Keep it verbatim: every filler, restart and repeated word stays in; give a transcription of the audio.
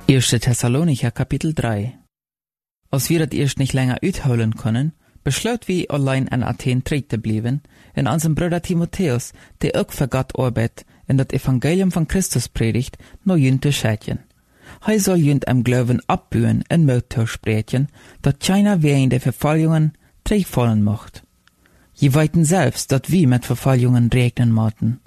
Erste Thessalonicher Kapitel drei. Als wir das erst nicht länger uithouden können, besloot wir allein in Athen terug te blijven en onze broeder Timotheus, die ook voor God arbeidt en dat evangelium van Christus predigt, naar jullie te schicken. Hij zal jullie im Glauben abbuwen en moed spreken, dat keiner wegen der Verfolgungen terugvallen mocht. Je weten selbst, dat wir mit Verfolgungen rechnen moeten.